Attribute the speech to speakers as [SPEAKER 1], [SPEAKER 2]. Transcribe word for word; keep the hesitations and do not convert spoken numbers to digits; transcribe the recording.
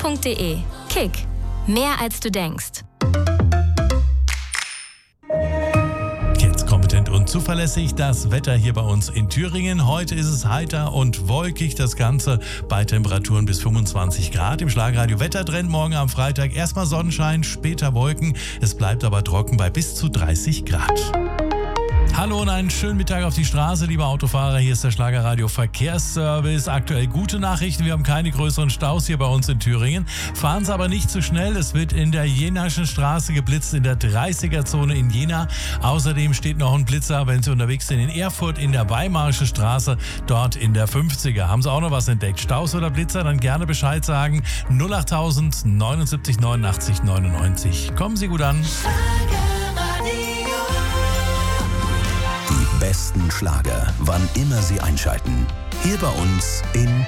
[SPEAKER 1] punkt de. Kick. Mehr als du denkst.
[SPEAKER 2] Kompetent und zuverlässig das Wetter hier bei uns in Thüringen. Heute ist es heiter und wolkig, das Ganze bei Temperaturen bis fünfundzwanzig Grad. Im Schlagradio Wettertrend morgen am Freitag erstmal Sonnenschein, später Wolken. Es bleibt aber trocken bei bis zu dreißig Grad. Hallo und einen schönen Mittag auf die Straße, liebe Autofahrer. Hier ist der Schlagerradio Verkehrsservice. Aktuell gute Nachrichten. Wir haben keine größeren Staus hier bei uns in Thüringen. Fahren Sie aber nicht zu schnell. Es wird in der Jenaischen Straße geblitzt, in der dreißiger-Zone in Jena. Außerdem steht noch ein Blitzer, wenn Sie unterwegs sind in Erfurt, in der Weimarische Straße, dort in der fünfziger. Haben Sie auch noch was entdeckt? Staus oder Blitzer? Dann gerne Bescheid sagen. null achttausend neunundsiebzig neunundachtzig neunundneunzig. Kommen Sie gut an.
[SPEAKER 3] Besten Schlager, wann immer Sie einschalten. Hier bei uns in